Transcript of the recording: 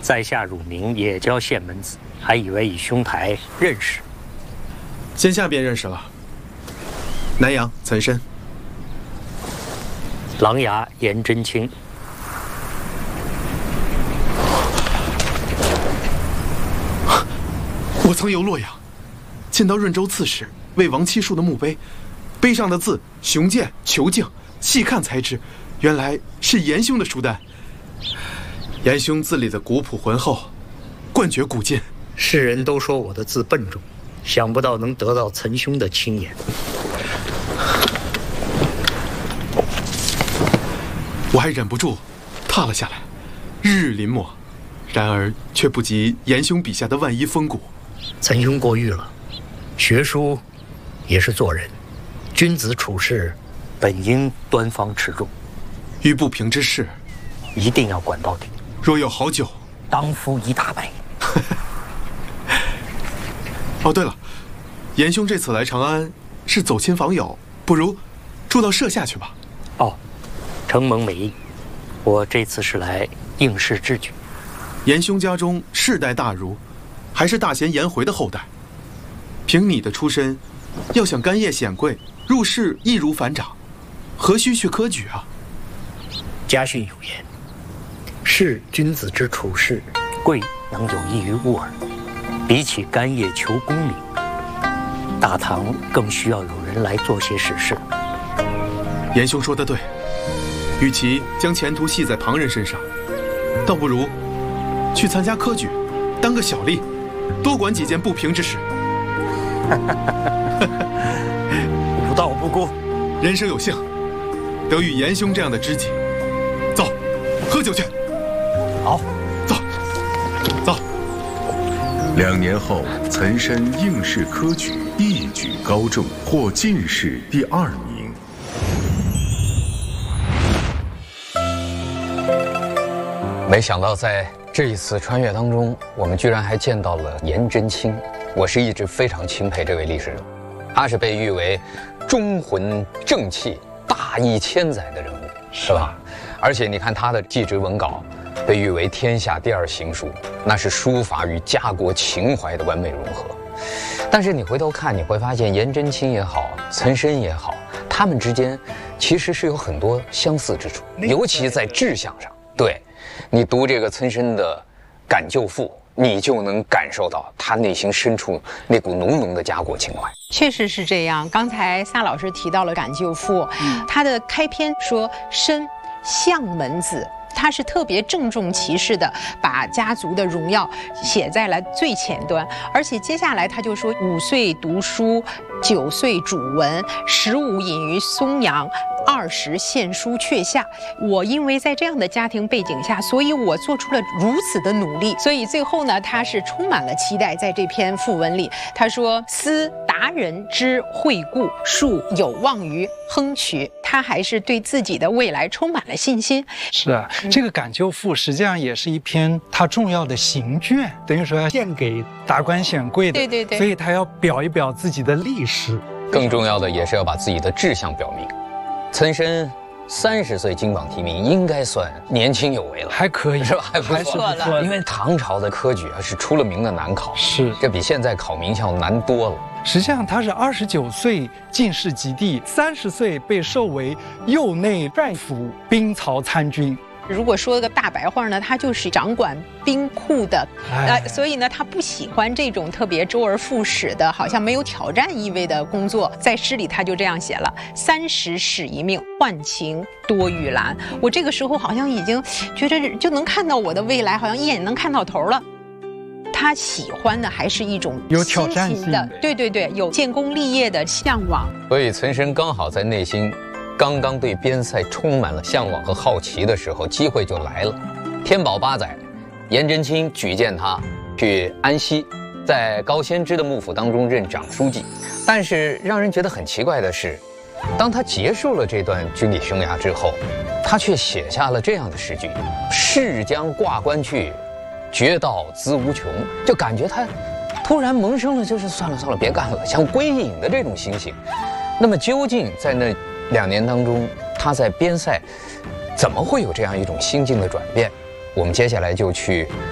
在下乳名也叫县门子，还以为以兄台认识。 先下便认识了。南阳岑参， 琅琊颜真卿。 我曾游洛阳，见到润州刺史为王七树的墓碑，碑上的字“雄健遒劲”，细看才知，原来是严兄的书单。严兄字里的古朴浑厚，冠绝古今。 世人都说我的字笨重，想不到能得到岑兄的青眼。 我还忍不住踏了下来，日日临摹，然而却不及严兄笔下的万一风骨。 岑兄过誉了，学书也是做人，君子处事本应端方持重， 遇不平之事， 一定要管到底。 若有好酒， 当夫一大杯。 哦，对了，严兄这次来长安是走亲访友，不如住到舍下去吧。 哦，承蒙美意，我这次是来应试之举。 严兄家中世代大儒，还是大贤颜回的后代。凭你的出身，要想干业显贵，入仕易如反掌，何须去科举啊？ 家训有言：是君子之处世，贵能有益于物耳。比起干业求功名，大唐更需要有人来做些实事。 严兄说得对，与其将前途系在旁人身上，倒不如去参加科举，当个小吏，多管几件不平之事。 吾道不孤， 人生有幸，得遇严兄这样的知己。走，喝酒去。 好， 走，走。 2年后，岑参应试科举，一举高中，获进士第2名。 没想到在这一次穿越当中，我们居然还见到了颜真卿。我是一直非常钦佩这位历史人物，他是被誉为忠魂正气、大义千载的人物，是吧？而且你看他的祭侄文稿，被誉为天下第2行书，那是书法与家国情怀的完美融合。但是你回头看，你会发现颜真卿也好，岑参也好，他们之间其实是有很多相似之处，尤其在志向上。对，你读这个岑参的《感舅父》，你就能感受到他内心深处那股浓浓的家国情怀。 确实是这样。刚才撒老师提到了《感舅父》，他的开篇说参相门子。他是特别郑重其事的把家族的荣耀写在了最前端，而且接下来他就说5岁读书，9岁主文，15隐于松阳，20献书阙下。我因为在这样的家庭背景下，所以我做出了如此的努力。所以最后呢，他是充满了期待。在这篇赋文里，他说：“思达人之惠顾，庶有望于亨渠。”他还是对自己的未来充满了信心。 是啊，这个《感舅父》实际上也是一篇他重要的行卷，等于说要献给达官显贵的。 对， 所以他要表一表自己的历史。 更重要的也是要把自己的志向表明。岑参30岁金榜题名，应该算年轻有为了， 还可以是吧？还不错了， 因为唐朝的科举是出了名的难考， 是这比现在考名校难多了。 实际上他是29岁进士及第，30岁被授为右内帅府兵曹参军。 如果说个大白话呢，他就是掌管兵库的，所以呢，他不喜欢这种特别周而复始的，好像没有挑战意味的工作。在诗里他就这样写了：“30使一命，宦情多玉兰。”我这个时候好像已经觉得就能看到我的未来，好像一眼能看到头了。他喜欢的还是一种有挑战性的， 对，有建功立业的向往。 所以岑参刚好在内心刚刚对边塞充满了向往和好奇的时候，机会就来了。天宝8载，颜真卿举荐他去安西，在高仙芝的幕府当中任长书记。但是让人觉得很奇怪的是，当他结束了这段军旅生涯之后，他却写下了这样的诗句：“逝将挂冠去，绝道资无穷。”就感觉他突然萌生了就是算了别干了，想归隐的这种心情。那么究竟在那2年当中，他在边塞怎么会有这样一种心境的转变？我们接下来就去